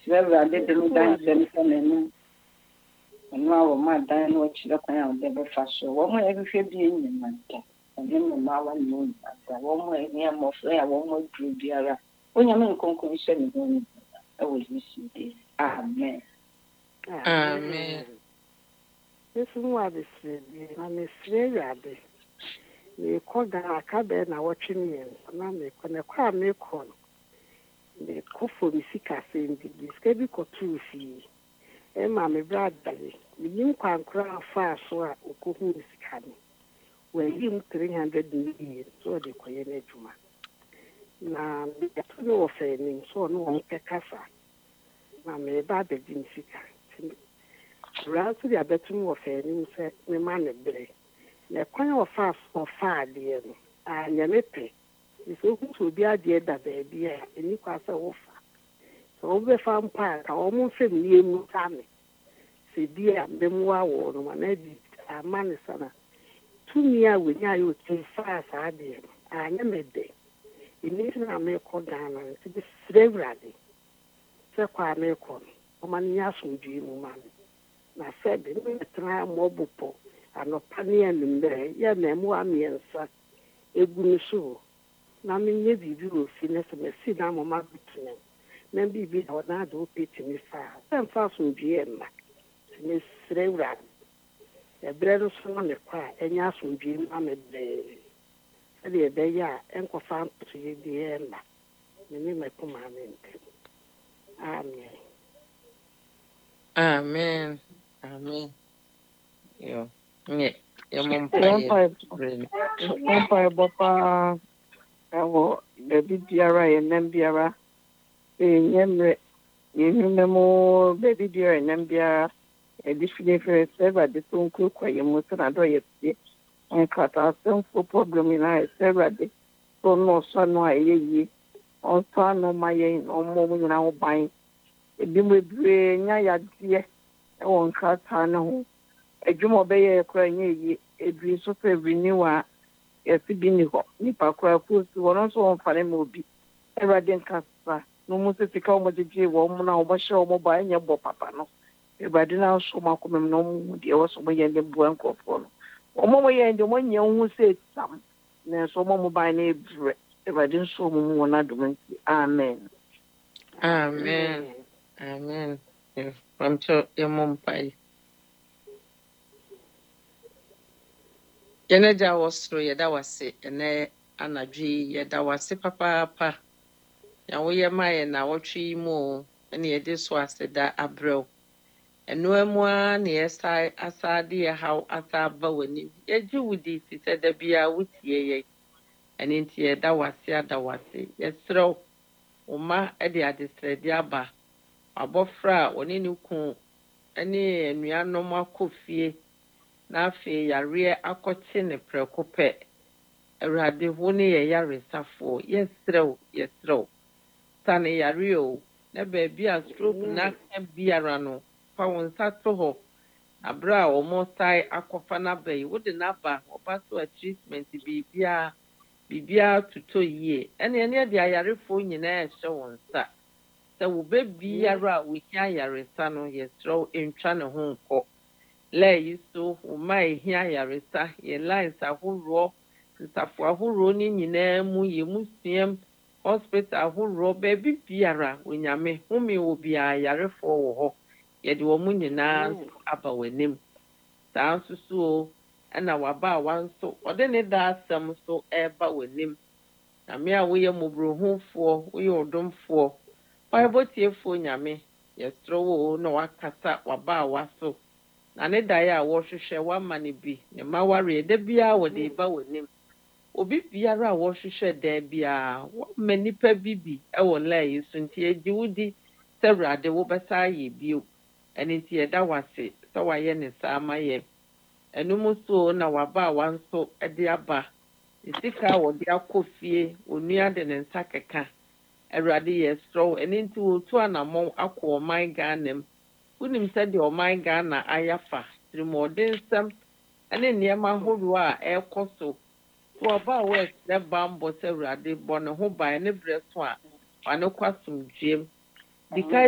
Reverend did the dance and now my dine watch the kind of the fast. So one way every being in my cat. And then the Mawa moon, one way near more flare, one more drew dearer. When you're in conclusion, I will receive this. Amen. Amen. This is what is said. I'm a slave. Me call Ghana Kabe na watching me. Na me kona kwa me kon. Me kofo mi sika sendi. Biskebi kotu fi. Ma me brother. Me nim kwa nkra fa so a okohu mi sika ni. We yim 300 million so de koye na juma. Na me to no ofe ni so no on kekasa. Na me ba de din sika. Rasu ya betu ofe ni se me ma ne bre. Na kwan ofa ade no anya mepe so kuto bi ade da baabi a eni kwasa wofa so obe fa mpa ka o mo fem ni emu tame se di a memwa wo no na di amane sana tumi a wenya yo tfa sa ade anya mede eni na me ko Ghana se bi srevrade se kwa me ko o man nya sonji mu man na se be me tra mo bupo anọpani enumere ya na emu amiensa egunu so na menye bibi ofi na se mesi na mama bitune na bibi na do peti mi fa fa so due ma se srewra ebre no so na kwa enya so due ma me de se de be ya enkofa nto ye die ma me me kuma mente amen Amen. Amen. Yo. Yeah. Your mom pie. Empire Bopa, the BDRA and Nambiara, the Yemre, Yememo, baby dear and Nambia, a different server, the phone cook, where you must not do it, and cut our some for problem in our server. So no son, no, ye, on son, no, my, no more in our buying. A dim with Naya, dear, on cut her no. A jumo bay crying a dream so renew a sibini nipa kwa post one also on Falem will be a radiant casta. No most to come with the J woman or show mobile in your papa. No, if I didn't know so much, no, dear was so many and the blanco for. Or more and the one young who said some. There's so mobile name if I didn't show more not doing. Amen. Amen. Amen. Yeah. From your mom pie. Yenaja was through yada was it and anadri yada was it papa. Ya we my na watchy mo and ye this was da abro. And no more near side asadi how asaba when ye do with this, he said there be a wit ye and into ye that was it. Yes, throw Oma Eddie at the Stradiaba. Abofra one in you any and we are no more coffee. Na fe yare akɔkye ne prɛko pɛ awurade wo ne yɛ yaresafo yɛsrɛw sane yare o na baabi a stroke na ka biara no fa wo nsa to hɔ aberɛ a wɔn sae akɔfa n'aba yi wode n'aba ɔba so a treatment biribiara tutɔ yie ɛne ɛde ayarefoɔ nyinaa ɛhyɛ wɔn nsa sɛ wobɛbiara a wohia yaresa no yɛsrɛw ntwa ne ho nkɔ lay so uma ehia yaresa ye lines ahoroɔ nsafo ahoroɔ ne nyinaa mu ye musuam hospital ahoroɔ baabi biara onyame home wɔ biara yarefoɔ wɔ hɔ yɛde wɔn nyinaa aba w'anim saa nso so o ɛna waba a wanso ɔde ne da asɛm so ɛreba w'anim nyame a woyɛ mmɔborɔhufoɔ woyɛ ɔdomfoɔ ɔyɛbɔtiefoɔ nyame yɛsrɛ wo na wakasa waba a waso na ne dae a wɔhwehwɛ wama ne bi ne ma ware da biara wɔde ba w'anim obi biara a wɔhwehwɛ da biara wɔma nipa bi ɛwɔ laa so nti agye wodi sɛ Awurade wobɛsa ayɛ bio ɛno nti yɛda wase sɛ wayɛ ne saa ma yɛ ɛnom so na waba a wanso de aba ne sika a wɔde akɔ fie onua de ne nsa keka Awurade yɛsrɛ ɛno nti wɔtu anammɔn akɔ ɔman Ghana mu wonim sɛdeɛ ɔman Ghana ayafa tirimɔdensɛm ne nneɛma ahoroɔ a ɛrekɔ so wɔba a wɔɛsrɛ bambɔ sɛ Awurade bɔ ne ho ban ne berɛ so a wane kɔ asomdwoem